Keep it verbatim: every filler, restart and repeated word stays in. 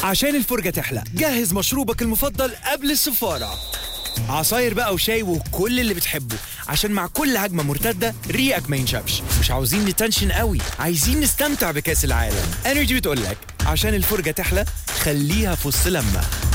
عشان الفرجة تحلى جهز مشروبك المفضل قبل السفارة، عصاير بقى وشاي وكل اللي بتحبه، عشان مع كل هجمة مرتدة ريقك ما ينشفش. مش عاوزين نتنشن قوي، عايزين نستمتع بكأس العالم. انرجي بتقولك عشان الفرجة تحلى خليها في وسط لمة.